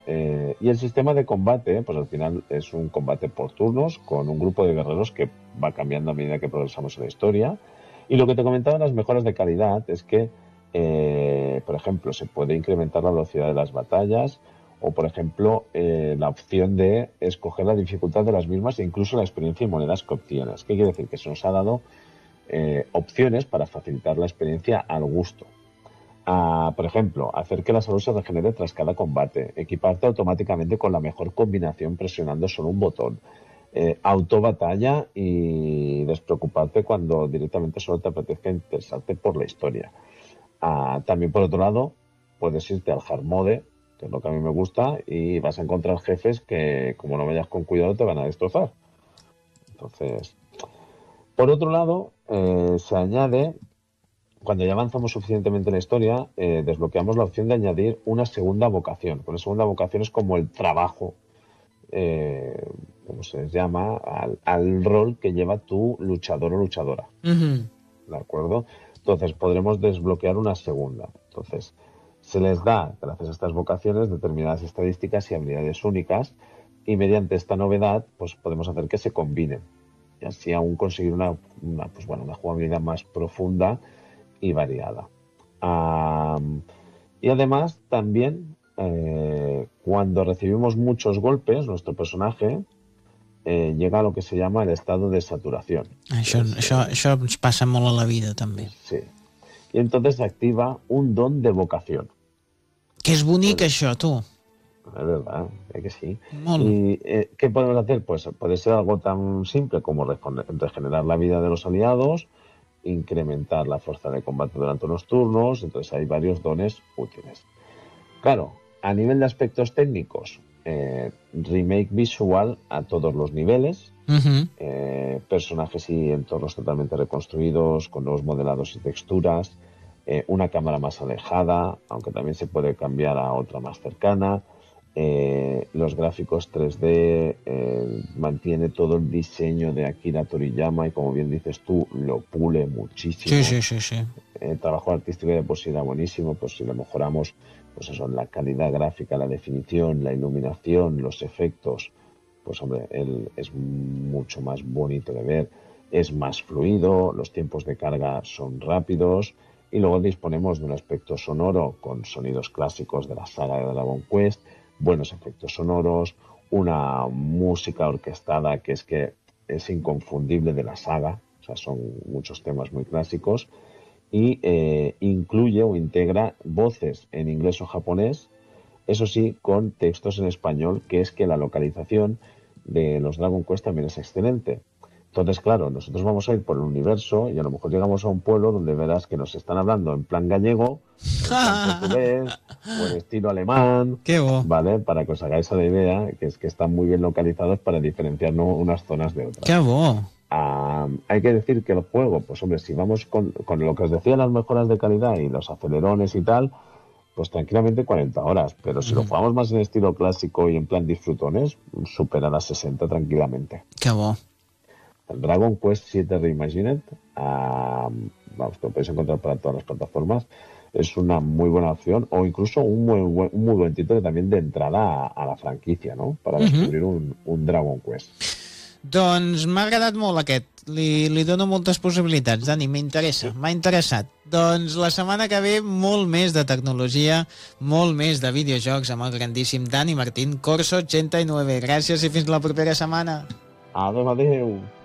Y el sistema de combate, pues al final es un combate por turnos con un grupo de guerreros que va cambiando a medida que progresamos en la historia. Y lo que te comentaba en las mejoras de calidad es que, por ejemplo, se puede incrementar la velocidad de las batallas o, por ejemplo, la opción de escoger la dificultad de las mismas e incluso la experiencia y monedas que obtienes. ¿Qué quiere decir? Que se nos ha dado opciones para facilitar la experiencia al gusto. Por ejemplo, hacer que la salud se regenere tras cada combate, equiparte automáticamente con la mejor combinación presionando solo un botón, auto batalla y despreocuparte cuando directamente solo te apetezca interesarte por la historia. También por otro lado, puedes irte al hard mode, que es lo que a mí me gusta, y vas a encontrar jefes que, como no vayas con cuidado, te van a destrozar. Entonces, por otro lado, se añade, cuando ya avanzamos suficientemente en la historia, desbloqueamos la opción de añadir una segunda vocación. Una segunda vocación es como el trabajo, como se les llama, al rol que lleva tu luchador o luchadora. ¿De acuerdo? Entonces podremos desbloquear una segunda. Entonces, se les da, gracias a estas vocaciones, determinadas estadísticas y habilidades únicas, y mediante esta novedad, pues podemos hacer que se combinen. Y así aún conseguir una jugabilidad más profunda y variada. Y además, también, cuando recibimos muchos golpes, nuestro personaje llega a lo que se llama el estado de saturación. Això ens passa molt a la vida, també. Sí. Y entonces se activa un don de vocación. Que és bonic, això, tu. Es verdad, es que sí. Molt. ¿Y qué podemos hacer? Pues puede ser algo tan simple como regenerar la vida de los aliados, incrementar la fuerza de combate durante unos turnos. Entonces hay varios dones útiles. Claro, a nivel de aspectos técnicos, remake visual a todos los niveles, personajes y entornos totalmente reconstruidos, con nuevos modelados y texturas, una cámara más alejada, aunque también se puede cambiar a otra más cercana, los gráficos 3D, mantiene todo el diseño de Akira Toriyama y, como bien dices tú, lo pule muchísimo. Sí. El trabajo artístico de por sí era buenísimo, pues si lo mejoramos, pues eso, la calidad gráfica, la definición, la iluminación, los efectos, pues hombre, él es mucho más bonito de ver, es más fluido, los tiempos de carga son rápidos, y luego disponemos de un aspecto sonoro con sonidos clásicos de la saga de Dragon Quest, buenos efectos sonoros, una música orquestada que es inconfundible de la saga, o sea, son muchos temas muy clásicos, y incluye o integra voces en inglés o japonés, eso sí, con textos en español, que es que la localización de los Dragon Quest también es excelente. Entonces, claro, nosotros vamos a ir por el universo y a lo mejor llegamos a un pueblo donde verás que nos están hablando en plan gallego, en plan portugués o en estilo alemán. Qué bo. ¿Vale? Para que os hagáis la idea, que es que están muy bien localizados para diferenciar unas zonas de otras. Qué bo. Hay que decir que el juego, pues hombre, si vamos con lo que os decía, las mejoras de calidad y los acelerones y tal, pues tranquilamente 40 horas, pero si lo jugamos más en estilo clásico y en plan disfrutones, supera las 60 tranquilamente. Qué bo. El Dragon Quest 7 Reimagined, vamos, que lo podéis encontrar para todas las plataformas, es una muy buena opción, o incluso un muy buen título también de entrada a la franquicia, ¿no? Para descubrir un Dragon Quest. Doncs m'ha agradat molt aquest. Li dono moltes possibilitats, Dani, m'interessa, m'ha interessat. Doncs la setmana que ve molt més de tecnologia, molt més de videojocs amb el grandíssim Dani Martín, Corso 89. Gràcies i fins la propera setmana. Adéu.